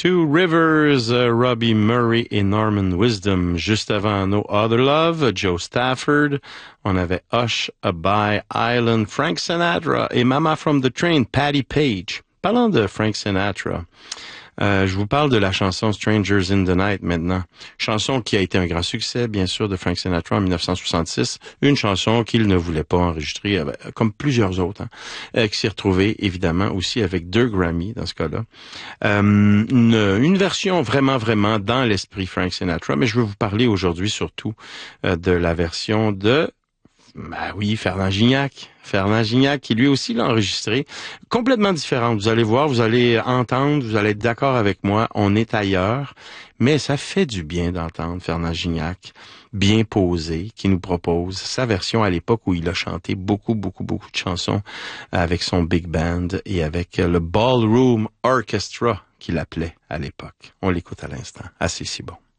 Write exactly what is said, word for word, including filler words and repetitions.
Two Rivers, uh, Robbie Murray et Norman Wisdom. Juste avant No Other Love, Joe Stafford. On avait Hush, By Island, Frank Sinatra et Mama from the Train, Patti Page. Parlant de Frank Sinatra, Euh, je vous parle de la chanson Strangers in the Night maintenant. Chanson qui a été un grand succès, bien sûr, de Frank Sinatra en dix-neuf cent soixante-six. Une chanson qu'il ne voulait pas enregistrer, euh, comme plusieurs autres, hein, euh, qui s'est retrouvée, évidemment, aussi avec deux Grammy, dans ce cas-là. Euh, une, une version vraiment, vraiment dans l'esprit Frank Sinatra, mais je veux vous parler aujourd'hui surtout euh, de la version de... Ben oui, Fernand Gignac. Fernand Gignac, qui lui aussi l'a enregistré. Complètement différente. Vous allez voir, vous allez entendre, vous allez être d'accord avec moi. On est ailleurs. Mais ça fait du bien d'entendre Fernand Gignac, bien posé, qui nous propose sa version à l'époque où il a chanté beaucoup, beaucoup, beaucoup de chansons avec son big band et avec le Ballroom Orchestra qu'il appelait à l'époque. On l'écoute à l'instant. Assez si bon.